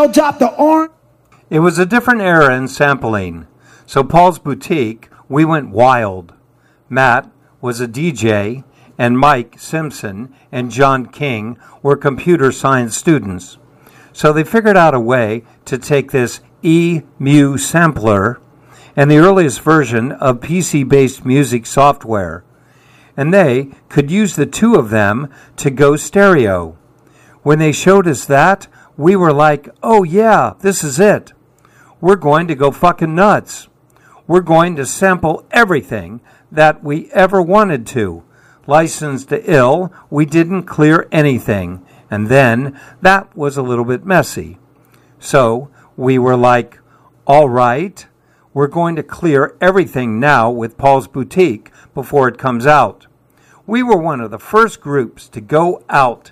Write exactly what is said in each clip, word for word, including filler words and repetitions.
I'll drop the orange. It was a different era in sampling. So Paul's Boutique, we went wild. Matt was a D J, and Mike Simpson and John King were computer science students. So they figured out a way to take this E-Mu sampler and the earliest version of P C-based music software, and they could use the two of them to go stereo. When they showed us that, we were like, oh yeah, this is it. We're going to go fucking nuts. We're going to sample everything that we ever wanted to. Licensed to ill, we didn't clear anything, and then that was a little bit messy. So we were like, all right, we're going to clear everything now with Paul's Boutique before it comes out. We were one of the first groups to go out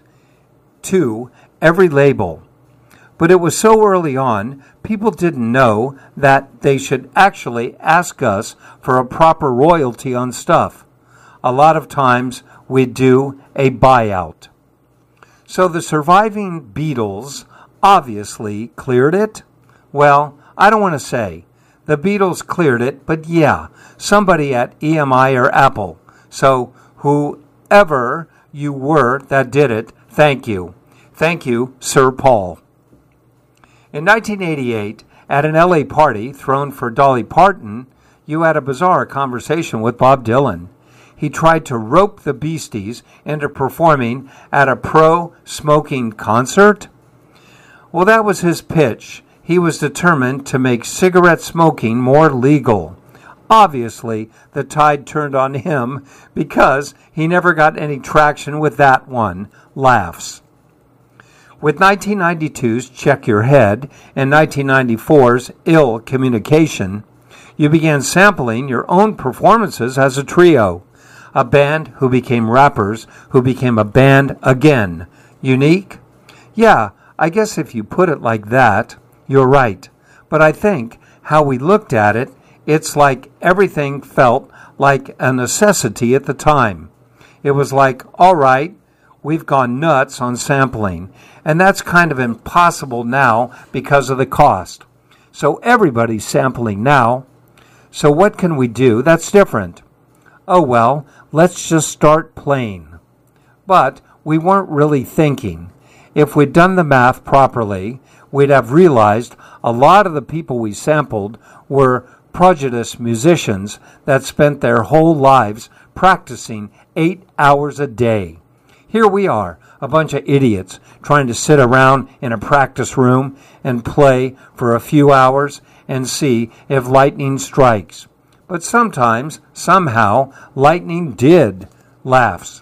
to every label. But it was so early on, people didn't know that they should actually ask us for a proper royalty on stuff. A lot of times, we'd do a buyout. So the surviving Beatles obviously cleared it? Well, I don't want to say. The Beatles cleared it, but yeah, somebody at E M I or Apple. So whoever you were that did it, thank you. Thank you, Sir Paul. In nineteen eighty-eight, at an L A party thrown for Dolly Parton, you had a bizarre conversation with Bob Dylan. He tried to rope the Beasties into performing at a pro-smoking concert. Well, that was his pitch. He was determined to make cigarette smoking more legal. Obviously, the tide turned on him because he never got any traction with that one. Laughs. With nineteen ninety-two's Check Your Head and nineteen ninety-four's Ill Communication, you began sampling your own performances as a trio, a band who became rappers who became a band again. Unique? Yeah, I guess if you put it like that, you're right. But I think how we looked at it, it's like everything felt like a necessity at the time. It was like, all right, we've gone nuts on sampling, and that's kind of impossible now because of the cost. So everybody's sampling now. So what can we do that's different? Oh well, let's just start playing. But we weren't really thinking. If we'd done the math properly, we'd have realized a lot of the people we sampled were prodigious musicians that spent their whole lives practicing eight hours a day. Here we are, a bunch of idiots trying to sit around in a practice room and play for a few hours and see if lightning strikes. But sometimes, somehow, lightning did. Laughs.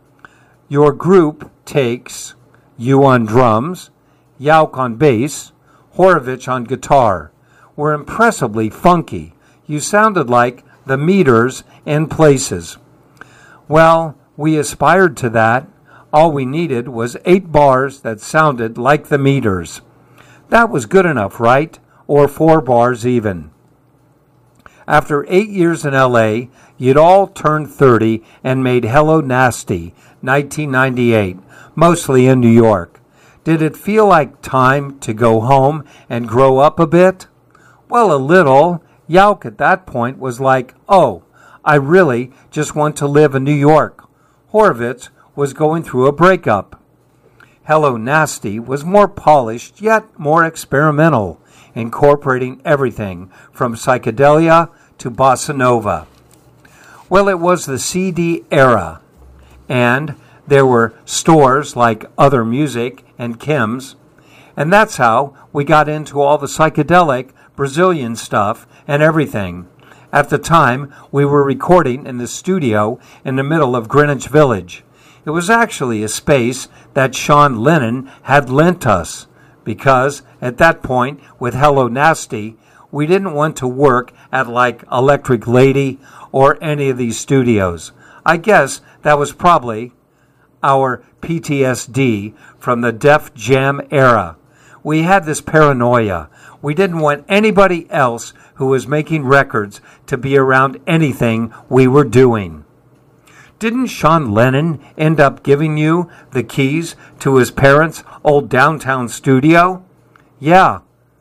Your group takes you on drums, Yauk on bass, Horovich on guitar. Were impressively funky. You sounded like the Meters in places. Well, we aspired to that. All we needed was eight bars that sounded like the Meters. That was good enough, right? Or four bars even. After eight years in L A, you'd all turned thirty and made Hello Nasty, nineteen ninety-eight, mostly in New York. Did it feel like time to go home and grow up a bit? Well, a little. Yauk at that point was like, oh, I really just want to live in New York. Horovitz was going through a breakup. Hello Nasty was more polished yet more experimental, incorporating everything from psychedelia to bossa nova. Well, it was the C D era, and there were stores like Other Music and Kim's, and that's how we got into all the psychedelic Brazilian stuff and everything. At the time, we were recording in the studio in the middle of Greenwich Village. It was actually a space that Sean Lennon had lent us, because at that point, with Hello Nasty, we didn't want to work at like Electric Lady or any of these studios. I guess that was probably our P T S D from the Def Jam era. We had this paranoia. We didn't want anybody else who was making records to be around anything we were doing. Didn't Sean Lennon end up giving you the keys to his parents' old downtown studio? Yeah,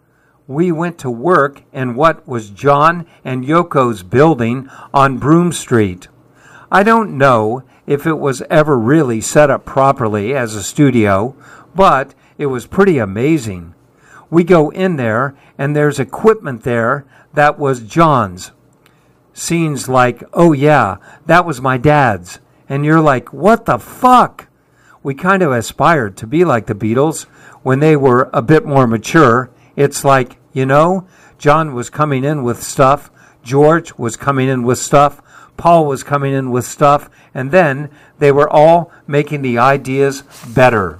we went to work in what was John and Yoko's building on Broome Street. I don't know if it was ever really set up properly as a studio, but it was pretty amazing. We go in there, and there's equipment there that was John's. Scenes like, oh yeah, that was my dad's. And you're like, what the fuck? We kind of aspired to be like the Beatles when they were a bit more mature. It's like, you know, John was coming in with stuff, George was coming in with stuff, Paul was coming in with stuff, and then they were all making the ideas better.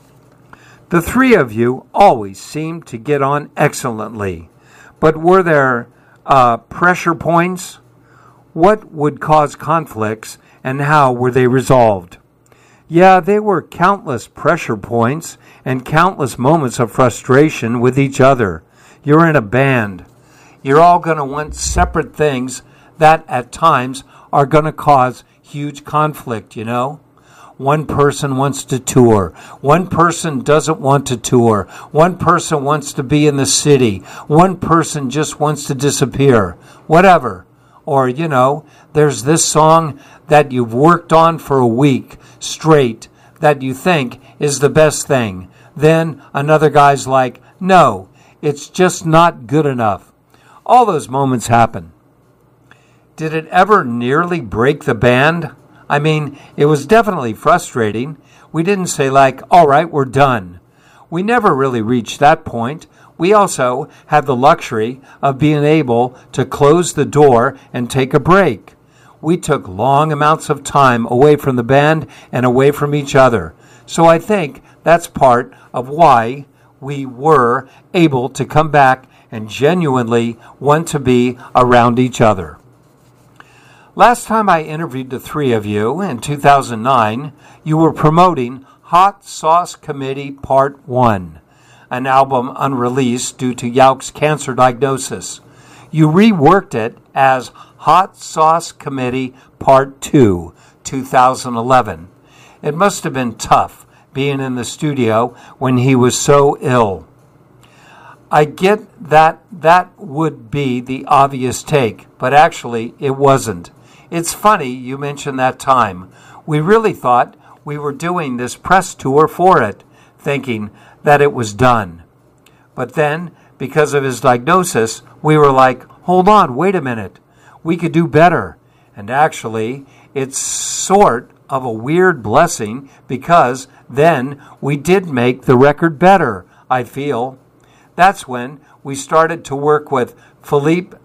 The three of you always seemed to get on excellently, but were there uh, pressure points? What would cause conflicts, and how were they resolved? Yeah, there were countless pressure points and countless moments of frustration with each other. You're in a band. You're all going to want separate things that at times are going to cause huge conflict, you know? One person wants to tour. One person doesn't want to tour. One person wants to be in the city. One person just wants to disappear. Whatever. Or, you know, there's this song that you've worked on for a week straight that you think is the best thing. Then another guy's like, no, it's just not good enough. All those moments happen. Did it ever nearly break the band? I mean, it was definitely frustrating. We didn't say like, all right, we're done. We never really reached that point. We also had the luxury of being able to close the door and take a break. We took long amounts of time away from the band and away from each other. So I think that's part of why we were able to come back and genuinely want to be around each other. Last time I interviewed the three of you, in two thousand nine, you were promoting Hot Sauce Committee Part one, an album unreleased due to Yauk's cancer diagnosis. You reworked it as Hot Sauce Committee Part two, two thousand eleven. It must have been tough being in the studio when he was so ill. I get that that would be the obvious take, but actually it wasn't. It's funny you mentioned that time. We really thought we were doing this press tour for it, thinking that it was done. But then, because of his diagnosis, we were like, hold on, wait a minute. We could do better. And actually, it's sort of a weird blessing because then we did make the record better, I feel. That's when we started to work with Philippe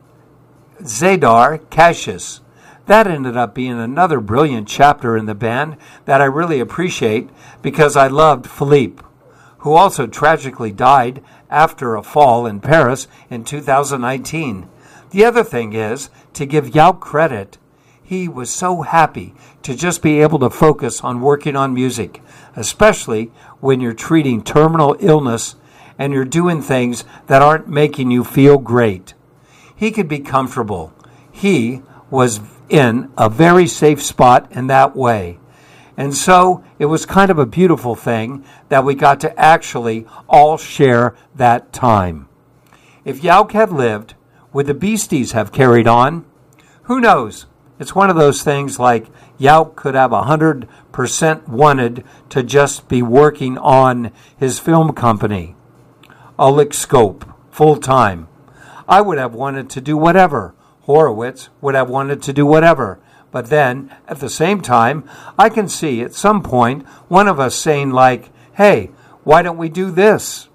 Zadar Cassius. That ended up being another brilliant chapter in the band that I really appreciate because I loved Philippe, who also tragically died after a fall in Paris in two thousand nineteen. The other thing is, to give Yauk credit, he was so happy to just be able to focus on working on music, especially when you're treating terminal illness and you're doing things that aren't making you feel great. He could be comfortable. He was in a very safe spot in that way. And so it was kind of a beautiful thing that we got to actually all share that time. If Yauk had lived, would the Beasties have carried on? Who knows? It's one of those things like Yauk could have one hundred percent wanted to just be working on his film company, Ulick Scope, full time. I would have wanted to do whatever. Horowitz would have wanted to do whatever. But then, at the same time, I can see at some point one of us saying like, hey, why don't we do this?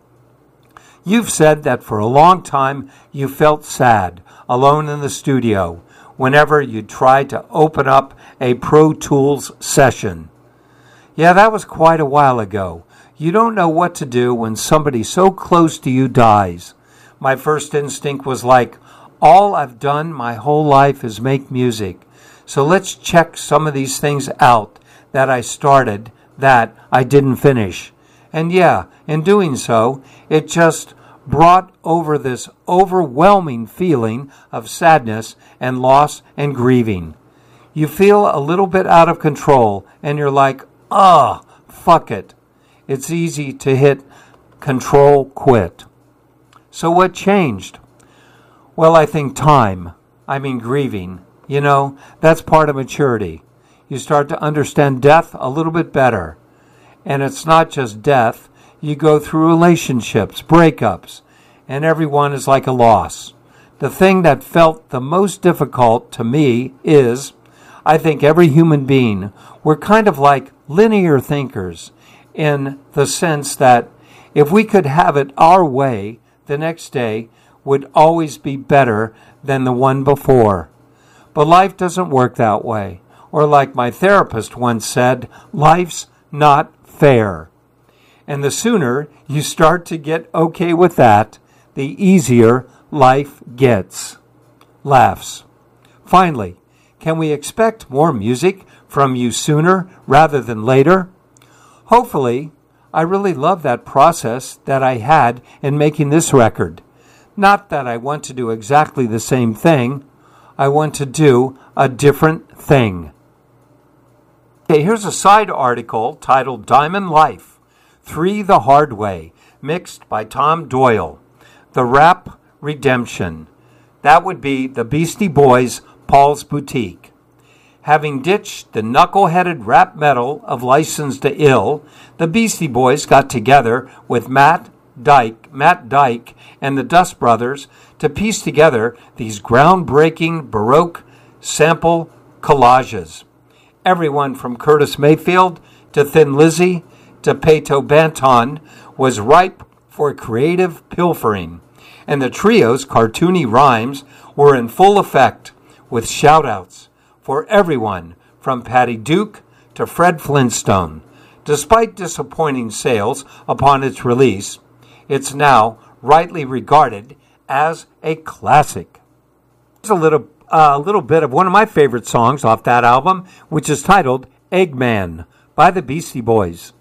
You've said that for a long time you felt sad, alone in the studio, whenever you tried to open up a Pro Tools session. Yeah, that was quite a while ago. You don't know what to do when somebody so close to you dies. My first instinct was like, all I've done my whole life is make music. So let's check some of these things out that I started that I didn't finish. And yeah, in doing so, it just brought over this overwhelming feeling of sadness and loss and grieving. You feel a little bit out of control and you're like, ah, fuck it. It's easy to hit Control quit. So what changed? Well, I think time. I mean grieving. You know, that's part of maturity. You start to understand death a little bit better. And it's not just death. You go through relationships, breakups, and everyone is like a loss. The thing that felt the most difficult to me is, I think every human being, we're kind of like linear thinkers in the sense that if we could have it our way, the next day would always be better than the one before. But life doesn't work that way. Or like my therapist once said, life's not fair. And the sooner you start to get okay with that, the easier life gets. Laughs. Finally, can we expect more music from you sooner rather than later? Hopefully, I really love that process that I had in making this record. Not that I want to do exactly the same thing. I want to do a different thing. Okay, here's a side article titled Diamond Life, Three the Hard Way, mixed by Tom Doyle. The Rap Redemption. That would be the Beastie Boys' Paul's Boutique. Having ditched the knuckle-headed rap metal of License to Ill, the Beastie Boys got together with Matt Dyke, Matt Dyke and the Dust Brothers to piece together these groundbreaking Baroque sample collages. Everyone from Curtis Mayfield to Thin Lizzy to Pato Banton was ripe for creative pilfering, and the trio's cartoony rhymes were in full effect with shout-outs for everyone from Patty Duke to Fred Flintstone. Despite disappointing sales upon its release, it's now rightly regarded as a classic. Here's a little, uh, little bit of one of my favorite songs off that album, which is titled Eggman by the Beastie Boys.